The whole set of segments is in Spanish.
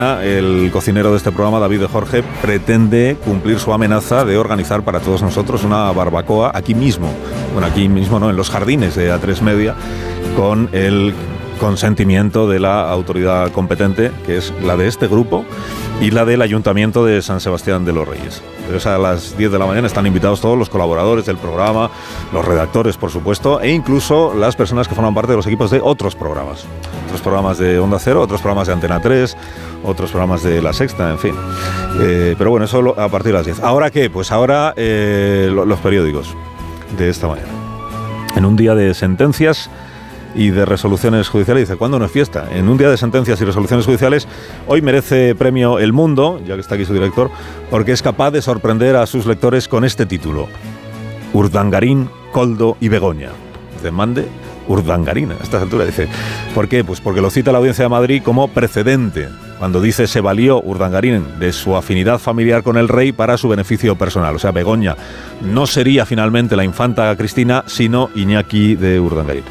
El cocinero de este programa, David de Jorge, pretende cumplir su amenaza de organizar para todos nosotros una barbacoa aquí mismo. Bueno, aquí mismo no, en los jardines de A3 Media, con el consentimiento de la autoridad competente, que es la de este grupo y la del Ayuntamiento de San Sebastián de los Reyes. Entonces, a las 10 de la mañana están invitados todos los colaboradores del programa, los redactores, por supuesto, e incluso las personas que forman parte de los equipos de otros programas de Onda Cero, otros programas de Antena 3, otros programas de La Sexta, en fin. Pero bueno, eso a partir de las 10. ¿Ahora qué? Pues ahora los periódicos de esta mañana. En un día de sentencias y de resoluciones judiciales, dice, ¿cuándo no es fiesta? En un día de sentencias y resoluciones judiciales, hoy merece premio El Mundo, ya que está aquí su director, porque es capaz de sorprender a sus lectores con este título: Urdangarín, Koldo y Begoña. Dice, mande Urdangarín a estas alturas. Dice, ¿por qué? Pues porque lo cita la Audiencia de Madrid como precedente, cuando dice se valió Urdangarín de su afinidad familiar con el rey para su beneficio personal. O sea, Begoña no sería finalmente la infanta Cristina, sino Iñaki de Urdangarín.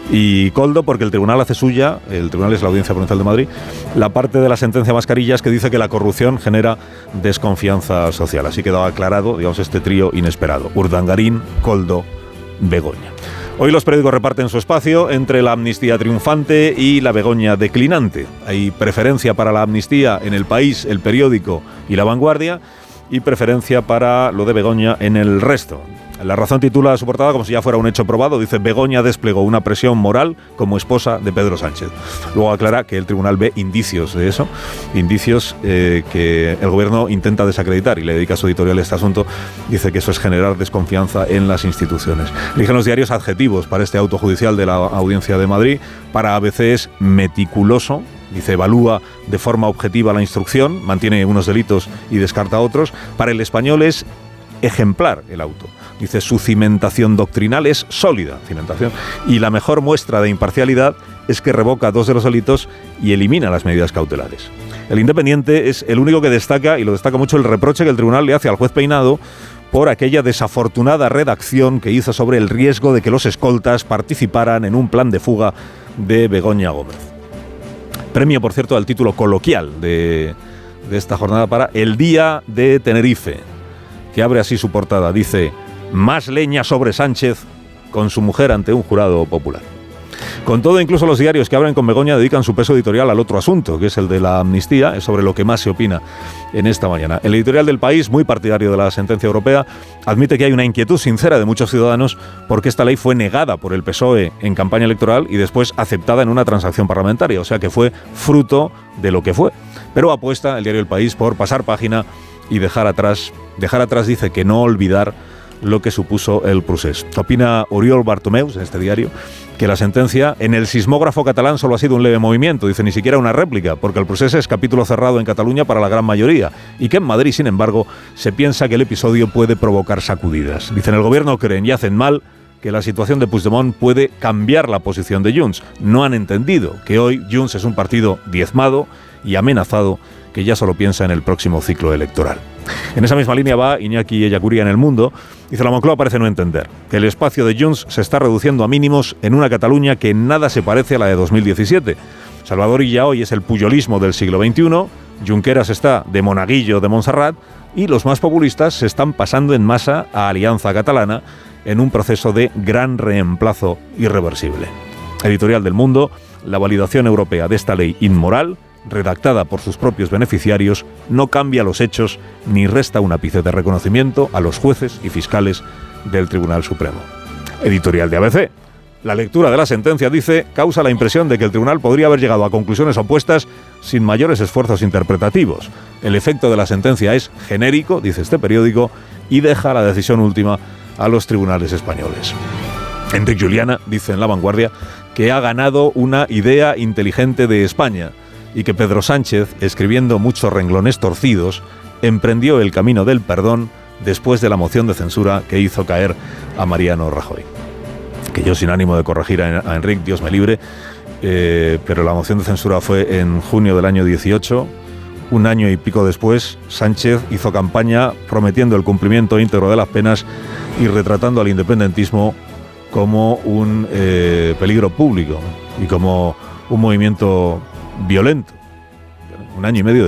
Y Koldo, porque el tribunal hace suya, el tribunal es la Audiencia Provincial de Madrid, la parte de la sentencia Mascarillas que dice que la corrupción genera desconfianza social. Así quedaba aclarado, digamos, este trío inesperado: Urdangarín, Koldo, Begoña. Hoy los periódicos reparten su espacio entre la amnistía triunfante y la Begoña declinante. Hay preferencia para la amnistía en El País, El Periódico y La Vanguardia, y preferencia para lo de Begoña en el resto. La Razón titula su portada como si ya fuera un hecho probado. Dice, Begoña desplegó una presión moral como esposa de Pedro Sánchez. Luego aclara que el tribunal ve indicios de eso, indicios que el gobierno intenta desacreditar, y le dedica su editorial a este asunto. Dice que eso es generar desconfianza en las instituciones. Eligen los diarios adjetivos para este auto judicial de la Audiencia de Madrid. Para ABC es meticuloso. Dice, evalúa de forma objetiva la instrucción, mantiene unos delitos y descarta otros. Para El Español es ejemplar el auto. Dice, su cimentación doctrinal es sólida, cimentación, y la mejor muestra de imparcialidad es que revoca 2 de los delitos y elimina las medidas cautelares. El Independiente es el único que destaca, y lo destaca mucho, el reproche que el tribunal le hace al juez Peinado por aquella desafortunada redacción que hizo sobre el riesgo de que los escoltas participaran en un plan de fuga de Begoña Gómez. Premio, por cierto, al título coloquial de esta jornada para El Día de Tenerife, que abre así su portada. Dice, más leña sobre Sánchez con su mujer ante un jurado popular. Con todo, incluso los diarios que abren con Begoña dedican su peso editorial al otro asunto, que es el de la amnistía, es sobre lo que más se opina en esta mañana. El editorial del País, muy partidario de la sentencia europea, admite que hay una inquietud sincera de muchos ciudadanos porque esta ley fue negada por el PSOE en campaña electoral y después aceptada en una transacción parlamentaria, o sea que fue fruto de lo que fue. Pero apuesta el diario El País por pasar página y dejar atrás, dice, que no olvidar lo que supuso el procés. Opina Oriol Bartomeus, en este diario, que la sentencia en el sismógrafo catalán solo ha sido un leve movimiento, dice, ni siquiera una réplica, porque el procés es capítulo cerrado en Cataluña para la gran mayoría, y que en Madrid, sin embargo, se piensa que el episodio puede provocar sacudidas. Dicen, el gobierno creen y hacen mal que la situación de Puigdemont puede cambiar la posición de Junts. No han entendido que hoy Junts es un partido diezmado y amenazado que ya solo piensa en el próximo ciclo electoral. En esa misma línea va Iñaki Ellacuría en El Mundo. Dice, la Moncloa parece no entender que el espacio de Junts se está reduciendo a mínimos en una Cataluña que en nada se parece a la de 2017. Salvador Illa hoy es el puyolismo del siglo XXI, Junqueras está de monaguillo de Montserrat y los más populistas se están pasando en masa a Alianza Catalana en un proceso de gran reemplazo irreversible. Editorial del Mundo, la validación europea de esta ley inmoral, redactada por sus propios beneficiarios, no cambia los hechos ni resta un ápice de reconocimiento a los jueces y fiscales del Tribunal Supremo. Editorial de ABC. La lectura de la sentencia, dice, causa la impresión de que el tribunal podría haber llegado a conclusiones opuestas sin mayores esfuerzos interpretativos. El efecto de la sentencia es genérico, dice este periódico, y deja la decisión última a los tribunales españoles. Enric Juliana dice en La Vanguardia que ha ganado una idea inteligente de España y que Pedro Sánchez, escribiendo muchos renglones torcidos, emprendió el camino del perdón después de la moción de censura que hizo caer a Mariano Rajoy. Que yo, sin ánimo de corregir a Enric, Dios me libre, pero la moción de censura fue en junio del año 18. Un año y pico después, Sánchez hizo campaña prometiendo el cumplimiento íntegro de las penas y retratando al independentismo como un peligro público y como un movimiento violento. Un año y medio